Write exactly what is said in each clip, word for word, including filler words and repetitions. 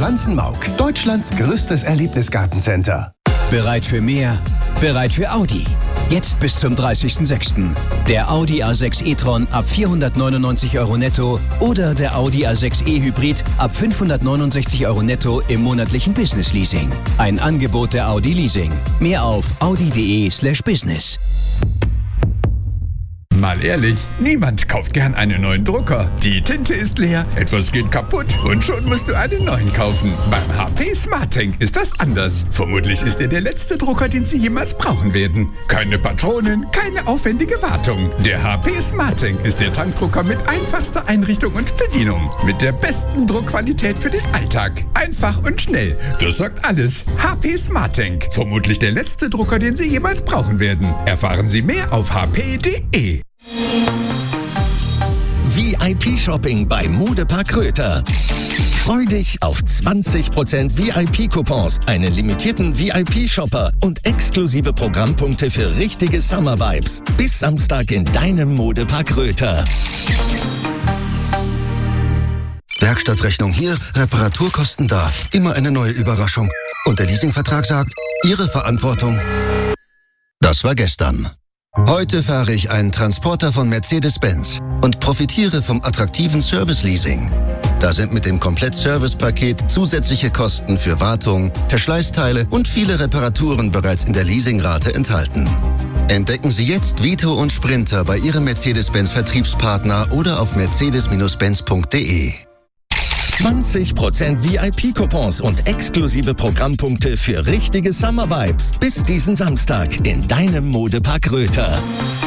Franzenmauk, Deutschlands größtes Erlebnisgartencenter. Bereit für mehr? Bereit für Audi. Jetzt bis zum dreißigsten sechsten Der Audi A sechs e-tron ab vierhundertneunundneunzig Euro netto oder der Audi A sechs e-Hybrid ab fünfhundertneunundsechzig Euro netto im monatlichen Business Leasing. Ein Angebot der Audi Leasing. Mehr auf audi.de slash business. Mal ehrlich, niemand kauft gern einen neuen Drucker. Die Tinte ist leer, etwas geht kaputt und schon musst du einen neuen kaufen. Beim H P SmartTank ist das anders. Vermutlich ist er der letzte Drucker, den Sie jemals brauchen werden. Keine Patronen, keine aufwendige Wartung. Der H P SmartTank ist der Tankdrucker mit einfachster Einrichtung und Bedienung. Mit der besten Druckqualität für den Alltag. Einfach und schnell. Das sagt alles. H P SmartTank. Vermutlich der letzte Drucker, den Sie jemals brauchen werden. Erfahren Sie mehr auf h p punkt d e. V I P-Shopping bei Modepark Röther. Freu dich auf zwanzig Prozent V I P-Coupons, einen limitierten V I P-Shopper und exklusive Programmpunkte für richtige Summer-Vibes. Bis Samstag in deinem Modepark Röther. Werkstattrechnung hier, Reparaturkosten da. Immer eine neue Überraschung. Und der Leasingvertrag sagt, Ihre Verantwortung. Das war gestern. Heute fahre ich einen Transporter von Mercedes-Benz und profitiere vom attraktiven Service-Leasing. Da sind mit dem Komplett-Service-Paket zusätzliche Kosten für Wartung, Verschleißteile und viele Reparaturen bereits in der Leasingrate enthalten. Entdecken Sie jetzt Vito und Sprinter bei Ihrem Mercedes-Benz-Vertriebspartner oder auf mercedes benz punkt d e. zwanzig Prozent V I P-Coupons und exklusive Programmpunkte für richtige Summer-Vibes. Bis diesen Samstag in deinem Modepark Röther.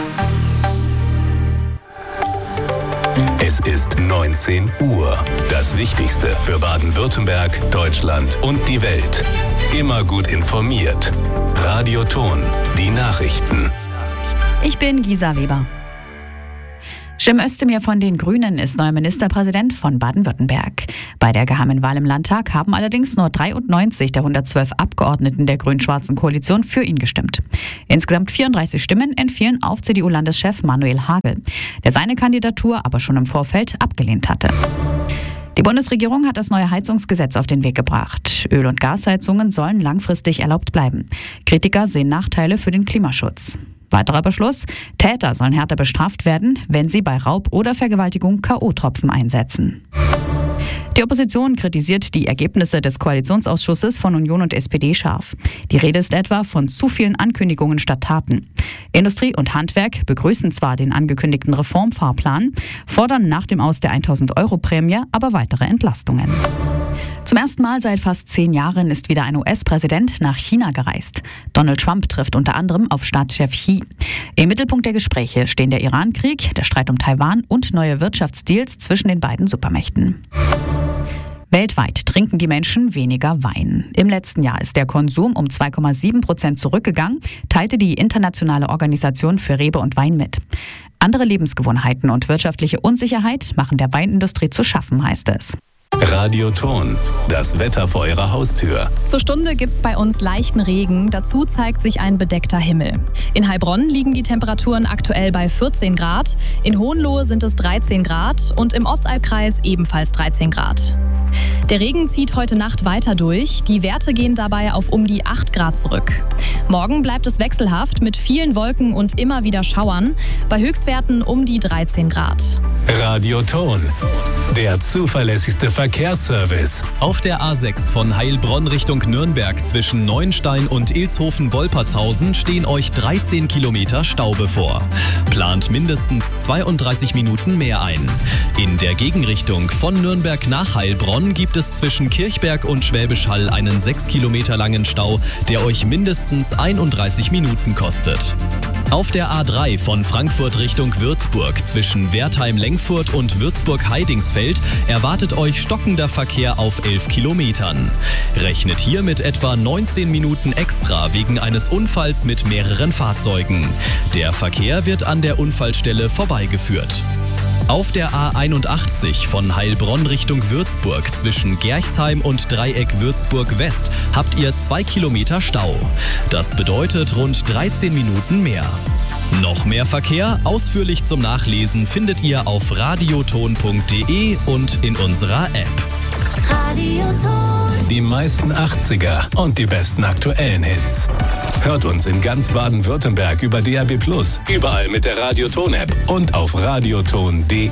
Es ist neunzehn Uhr. Das Wichtigste für Baden-Württemberg, Deutschland und die Welt. Immer gut informiert. Radio Ton, die Nachrichten. Ich bin Gisa Weber. Cem Özdemir von den Grünen ist neuer Ministerpräsident von Baden-Württemberg. Bei der geheimen Wahl im Landtag haben allerdings nur dreiundneunzig der hundertzwölf Abgeordneten der grün-schwarzen Koalition für ihn gestimmt. Insgesamt vierunddreißig Stimmen entfielen auf C D U-Landeschef Manuel Hagel, der seine Kandidatur aber schon im Vorfeld abgelehnt hatte. Die Bundesregierung hat das neue Heizungsgesetz auf den Weg gebracht. Öl- und Gasheizungen sollen langfristig erlaubt bleiben. Kritiker sehen Nachteile für den Klimaschutz. Weiterer Beschluss: Täter sollen härter bestraft werden, wenn sie bei Raub oder Vergewaltigung K O-Tropfen einsetzen. Die Opposition kritisiert die Ergebnisse des Koalitionsausschusses von Union und S P D scharf. Die Rede ist etwa von zu vielen Ankündigungen statt Taten. Industrie und Handwerk begrüßen zwar den angekündigten Reformfahrplan, fordern nach dem Aus der tausend-Euro-Prämie aber weitere Entlastungen. Zum ersten Mal seit fast zehn Jahren ist wieder ein U S-Präsident nach China gereist. Donald Trump trifft unter anderem auf Staatschef Xi. Im Mittelpunkt der Gespräche stehen der Iran-Krieg, der Streit um Taiwan und neue Wirtschaftsdeals zwischen den beiden Supermächten. Weltweit trinken die Menschen weniger Wein. Im letzten Jahr ist der Konsum um zwei Komma sieben Prozent zurückgegangen, teilte die Internationale Organisation für Rebe und Wein mit. Andere Lebensgewohnheiten und wirtschaftliche Unsicherheit machen der Weinindustrie zu schaffen, heißt es. Radio Ton, das Wetter vor Ihrer Haustür. Zur Stunde gibt's bei uns leichten Regen, dazu zeigt sich ein bedeckter Himmel. In Heilbronn liegen die Temperaturen aktuell bei vierzehn Grad, in Hohenlohe sind es dreizehn Grad und im Ostalbkreis ebenfalls dreizehn Grad. Der Regen zieht heute Nacht weiter durch, die Werte gehen dabei auf um die acht Grad zurück. Morgen bleibt es wechselhaft mit vielen Wolken und immer wieder Schauern, bei Höchstwerten um die dreizehn Grad. Radio Ton, der zuverlässigste Verkehrsservice. Auf der A sechs von Heilbronn Richtung Nürnberg zwischen Neuenstein und Ilshofen-Wolpertshausen stehen euch dreizehn Kilometer Stau bevor. Plant mindestens zweiunddreißig Minuten mehr ein. In der Gegenrichtung von Nürnberg nach Heilbronn gibt es zwischen Kirchberg und Schwäbisch Hall einen sechs Kilometer langen Stau, der euch mindestens einunddreißig Minuten kostet. Auf der A drei von Frankfurt Richtung Würzburg zwischen Wertheim-Lengfurt und Würzburg-Heidingsfeld erwartet euch stockender Verkehr auf elf Kilometern. Rechnet hier mit etwa neunzehn Minuten extra wegen eines Unfalls mit mehreren Fahrzeugen. Der Verkehr wird an der Unfallstelle vorbeigeführt. Auf der A einundachtzig von Heilbronn Richtung Würzburg zwischen Gerchsheim und Dreieck Würzburg West habt ihr zwei Kilometer Stau. Das bedeutet rund dreizehn Minuten mehr. Noch mehr Verkehr, ausführlich zum Nachlesen, findet ihr auf radioton punkt de und in unserer App. Radioton. Die meisten achtziger und die besten aktuellen Hits. Hört uns in ganz Baden-Württemberg über D A B plus, überall mit der Radioton-App und auf radioton punkt de.